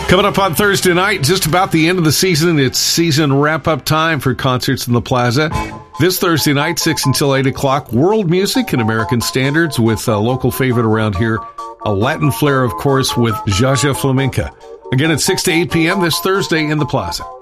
Coming up on Thursday night, just about the end of the season, it's season wrap-up time for concerts in the Plaza. This Thursday night, 6 until 8 o'clock, world music and American standards with a local favorite around here, a Latin flair, of course, with Jaja Flamenca. Again, at 6 to 8 p.m. this Thursday in the Plaza.